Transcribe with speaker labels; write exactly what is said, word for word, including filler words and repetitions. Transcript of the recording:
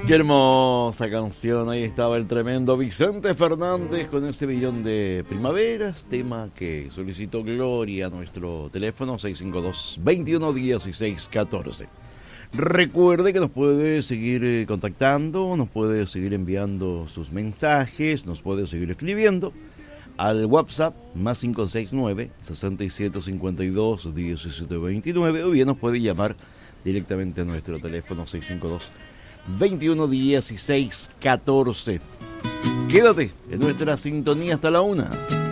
Speaker 1: Qué hermosa canción, ahí estaba el tremendo Vicente Fernández con ese millón de primaveras, tema que solicitó Gloria a nuestro teléfono seis cinco dos, dos uno uno seis uno cuatro. Recuerde que nos puede seguir contactando, nos puede seguir enviando sus mensajes, nos puede seguir escribiendo al WhatsApp más cinco seis nueve, seis siete cinco dos, uno siete dos nueve, o bien nos puede llamar directamente a nuestro teléfono seis cinco dos, veintiuno dieciséis catorce. Quédate en nuestra sintonía hasta la una.